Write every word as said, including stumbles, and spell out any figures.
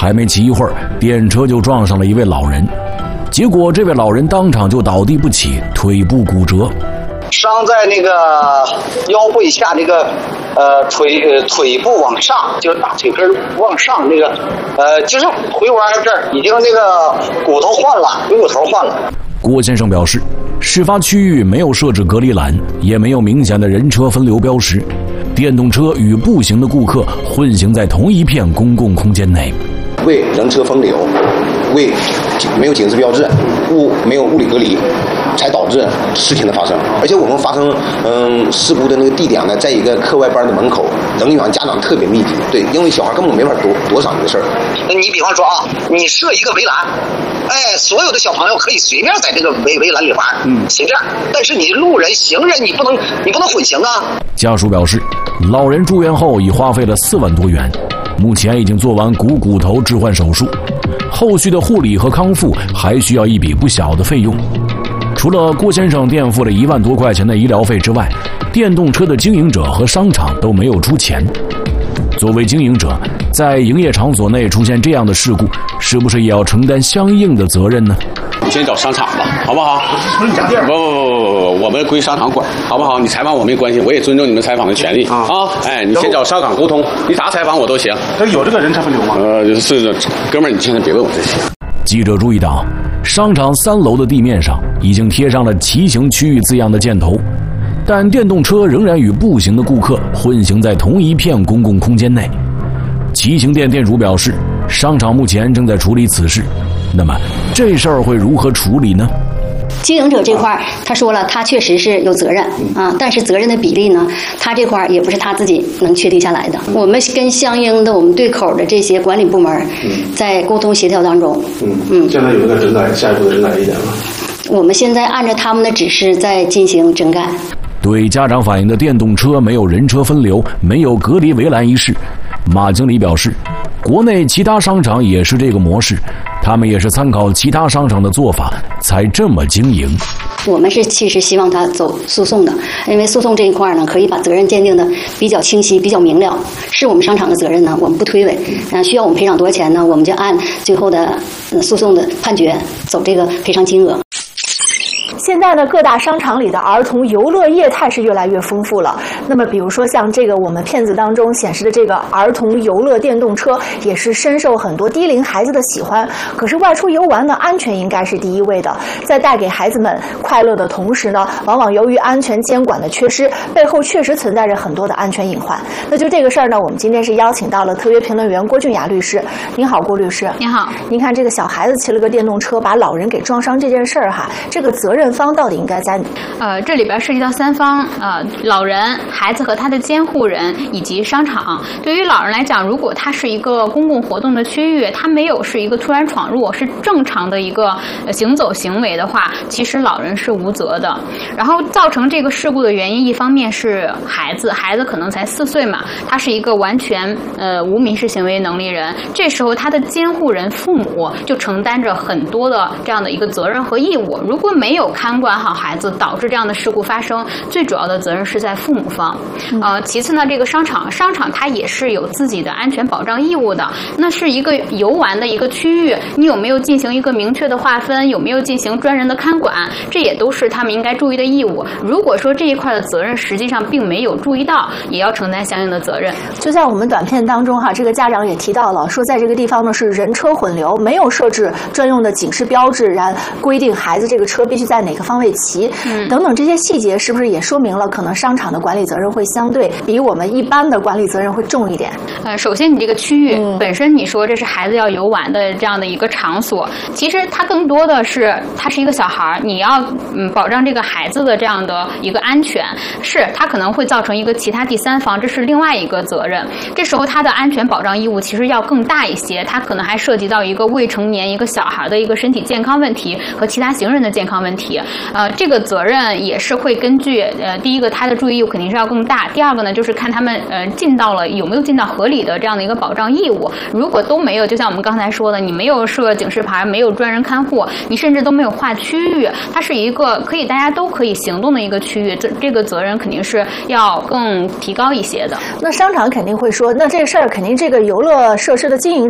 还没骑一会儿，电车就撞上了一位老人，结果这位老人当场就倒地不起，腿部骨折， 伤在那个腰背下那个呃腿呃腿部往上，就是大腿根往上那个呃就是回弯这儿已经那个骨头换了，回骨头换了。 郭先生表示，事发区域没有设置隔离栏，也没有明显的人车分流标识，电动车与步行的顾客混行在同一片公共空间内。 为人车分流，为没有警示标志，物没有物理隔离，才导致事情的发生。而且我们发生嗯事故的那个地点呢，在一个课外班的门口，人员家长特别密集。对，因为小孩根本没法躲躲闪这个事儿。 那你比方说啊，你设一个围栏，哎，所有的小朋友可以随便在这个围围栏里玩，嗯，随便。但是你路人、行人，你不能你不能混行啊。 家属表示，老人住院后已花费了四万多元。目前已经做完股骨头置换手术，后续的护理和康复还需要一笔不小的费用。除了郭先生垫付了一万多块钱的医疗费之外，电动车的经营者和商场都没有出钱。作为经营者，在营业场所内出现这样的事故，是不是也要承担相应的责任呢？ 你先找商场吧，好不好？不是你家店。不不不不不，我们归商场管，好不好？你采访我没关系，我也尊重你们采访的权利啊。啊，哎，你先找商场沟通，你咋采访我都行。 这有这个人车分流吗？ 呃，是，哥们儿，你现在别问我这些。 记者注意到，商场三楼的地面上已经贴上了骑行区域字样的箭头，但电动车仍然与步行的顾客混行在同一片公共空间内。骑行店店主表示，商场目前正在处理此事。那么这事儿会如何处理呢？ 经营者这块他说了，他确实是有责任啊，但是责任的比例呢，他这块也不是他自己能确定下来的。我们跟相应的我们对口的这些管理部门在沟通协调当中。 嗯嗯，现在有一个整改，下一步的整改意见了。 我们现在按照他们的指示在进行整改。 对家长反映的电动车没有人车分流、没有隔离围栏一事，马经理表示，国内其他商场也是这个模式，他们也是参考其他商场的做法才这么经营。 我们是其实希望他走诉讼的，因为诉讼这一块呢，可以把责任鉴定的比较清晰、比较明了，是我们商场的责任呢，我们不推诿。嗯，需要我们赔偿多少钱呢？我们就按最后的诉讼的判决走这个赔偿金额。 现在呢，各大商场里的儿童游乐业态是越来越丰富了。那么，比如说像这个我们片子当中显示的这个儿童游乐电动车，也是深受很多低龄孩子的喜欢。可是外出游玩呢，安全应该是第一位的。在带给孩子们快乐的同时呢，往往由于安全监管的缺失，背后确实存在着很多的安全隐患。那就这个事儿呢，我们今天是邀请到了特约评论员郭俊雅律师。您好，郭律师。 您好。 您看这个小孩子骑了个电动车把老人给撞伤这件事儿哈，这个责任方到底应该在哪？ 呃，这里边涉及到三方，呃，老人、孩子和他的监护人以及商场。对于老人来讲，如果他是一个公共活动的区域，他没有是一个突然闯入，是正常的一个行走行为的话，其实老人是无责的。然后造成这个事故的原因，一方面是孩子，孩子可能才四岁嘛，他是一个完全呃无民事行为能力人，这时候他的监护人父母就承担着很多的这样的一个责任和义务。如果没有看管好孩子，导致这样的事故发生，最主要的责任是在父母方。呃，其次呢，这个商场，商场它也是有自己的安全保障义务的。那是一个游玩的一个区域，你有没有进行一个明确的划分？有没有进行专人的看管？这也都是他们应该注意的义务。如果说这一块的责任实际上并没有注意到，也要承担相应的责任。 就在我们短片当中哈，这个家长也提到了，说在这个地方呢是人车混流，没有设置专用的警示标志，然规定孩子这个车必须在哪个方位骑。嗯，等等这些细节是不是也说明了可能商场的管理责任会相对比我们一般的管理责任会重一点？ 呃，首先你这个区域、嗯、本身你说这是孩子要游玩的这样的一个场所，其实它更多的是他是一个小孩，你要嗯保障这个孩子的这样的一个安全，是它可能会造成一个其他第三方，这是另外一个责任。这时候它的安全保障义务其实要更大一些，它可能还涉及到一个未成年一个小孩的一个身体健康问题和其他行人的健康问题。呃，这个责任也是会根据呃，第一个他的注意义务肯定是要更大，第二个呢就是看他们呃尽到了有没有尽到合理的这样的一个保障义务。如果都没有，就像我们刚才说的，你没有设警示牌，没有专人看护，你甚至都没有划区域，它是一个可以大家都可以行动的一个区域，这这个责任肯定是要更提高一些的。 那商场肯定会说，那这个事儿肯定这个游乐设施的经营